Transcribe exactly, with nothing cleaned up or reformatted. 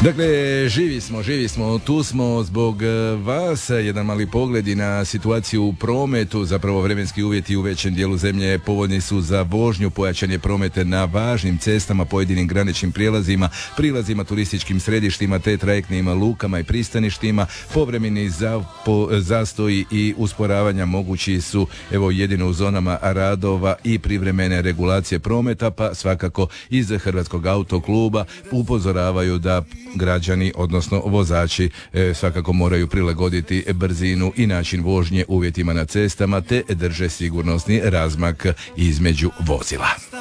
Dakle, živi smo, živi smo, tu smo zbog vas. Jedan mali pogled i na situaciju u prometu. Zapravo vremenski uvjeti u većem dijelu zemlje povoljni su za vožnju, pojačan je promet na važnim cestama, pojedinim graničnim prijelazima, prilazima turističkim središtima te trajektnim lukama i pristaništima. Povremeni za, po, zastoji i usporavanja mogući su evo jedino u zonama radova i privremene regulacije prometa, pa svakako iz Hrvatskog autokluba upozoravaju da građani, odnosno vozači, e, svakako moraju prilagoditi brzinu i način vožnje uvjetima na cestama te drže sigurnosni razmak između vozila.